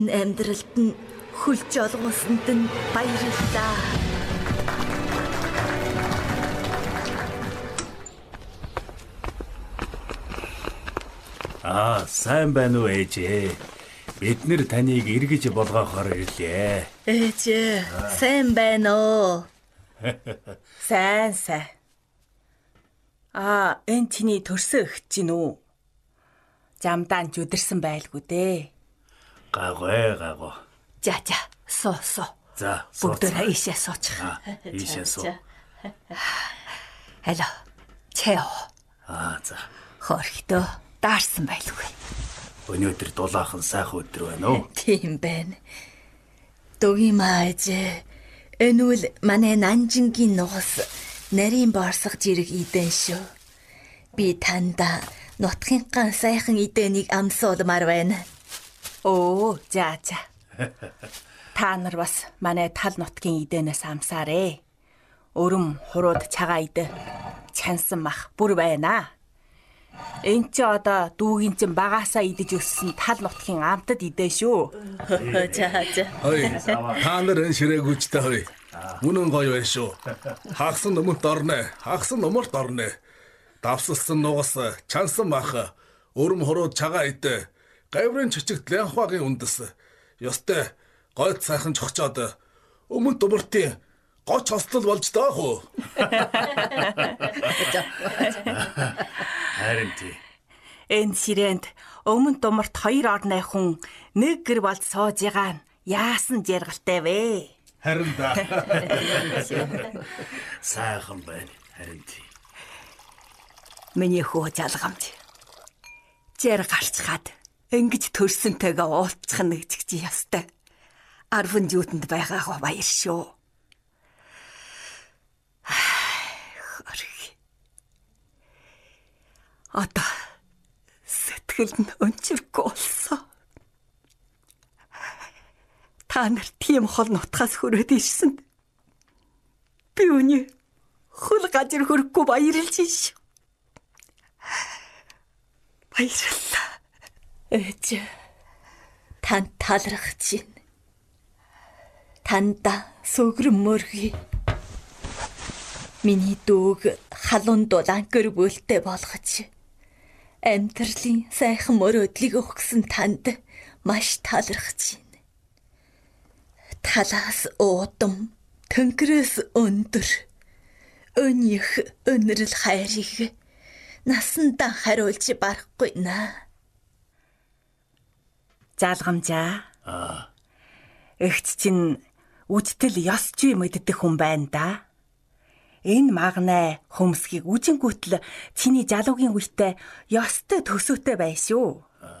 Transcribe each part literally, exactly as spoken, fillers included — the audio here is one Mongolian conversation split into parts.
Амьдралд нь хүлж олгуулсанд нь баярлалаа. Аа, сайн байна уу ээжээ? Бид нэр таныг эргэж болгохоор ирлээ. Ээжээ, сайн байна уу? Сайн сайн. Аа, энэ чиний төрсөн өгч гин үү? Замдаан ч өдөрсөн байлгүй дээ. Гагвэ гагва. За за, суу суу. За, бүгдөө ийшээ суучих. Ийшээ суу. Алло, чэо. Аа, за. Хорхтоо даарсан байлгүй. Өнөөдөр дулаахан сайхан өдөр байна уу? Тийм байна. Дугийн мааж. Энэ үл манай Нанжингийн нугас нарийн борсох жирэг идэн шүү. Би танда нутгийнхаа сайхан идэнийг амсуулмаар байна. Оо, за за. Та нар бас манай тал нутгийн идэнээс амсаарэ. Өрөм хурууд цагаан идэ чансан мах бүр байна. Энд чи одоо дүүгийн чин багаасаа идэж өссөн тал нутгийн амтад идэ шүү. За за. Ой, та нар энэ ширээгүйчтэй хой. Үнэн гоё байна шүү. Хагсан нөмөрт орно, хагсан нөмөрт орно. Давсалсан нугас, чансан мах, өрөм хурууд цагаан идэ, гаврын чичигт лянхвагийн үндэс. Ёстой гойд сайхан чогчоод өмнө дубартын гоч хослол болж даах уу? Харин тий. Энэ ширээнд өмнө думарт хоёр орны хүн нэг гэр болж сууж байгаа нь яасан жаргалтай вэ? Харин да. Сайхан байна. Харин тий. Миний хөө жалгамж. Жэр гарчхаад ингэж төрсөнтэйгээ уулзах нэг ч ястай. Арван жүүтэнд байгаагаа баяр шүү. Одоо сэтгэл нь өнчиргүй болсон. Та нар тийм хол нутгаас хүрээд ирсэн. Би үний хөл газар хөрөхгүй баярлж ш. Баярлалаа. Ээж, танд талархаж байна. Танда сүгрэм мөргий. Миний дүүг халуун дулаан гэр бүлтэй болгож амьдралын сайхан мөрөөдлийг өгсөн танд маш талархаж байна. Талаас уудам, төнгөрөөс өндөр, өнөх өнөрл хайрыг насандаа хариулж барахгүй наа. Залгамжаа. Аа. Эгч чинь үжтэл ёсч мэддэх хүн байна да. Энэ магнай хөмсгийг үжингүүтэл чиний залуугийн үедээ ёстой төсөөтэй бай шүү.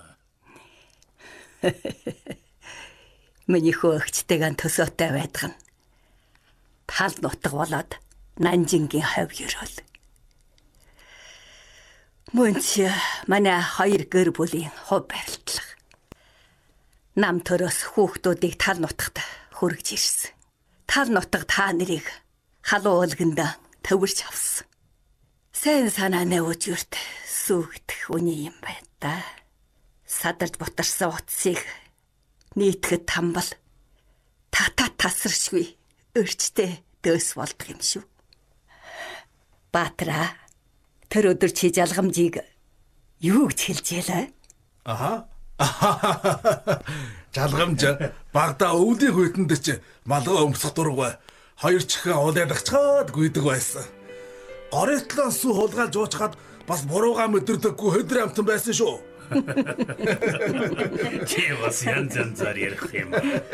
Миний хөөгчтэйгэн төсөөтэй байдаг нь тал нутаг болоод Нанжингийн хавь ёрол. Мөн чи манай хоёр гэр бүлийн хувь барилтлага. Нам төрөөс хүүхдүүдийг тал нутагт хүргэж ирсэн. Тал нутаг та нарыг халуун уулганд төвөрч авсан. Сайн санаа нэвжүүрт сүгдэх үний юм байна да. Садарч бутарсан утсыг нийтгэд тамбал тата тасаршгүй өрчтэй дөс болдог юм шүү. Баатара, тэр өдөр чи жалгамжийг юу гэж хэлж ялаа? Аха. Жалгамж багада өвлийн хүйтэнд чи малгай өмсөх дурггүй. Хоёр чихэн улайдагчаад гүйдэг байсан. Горьтлон сүү хулгайлж уучгаад бас бурууга мэдэрдэггүй хөдөр амтан байсан шүү. Чи бас янз янзаар ярих юм.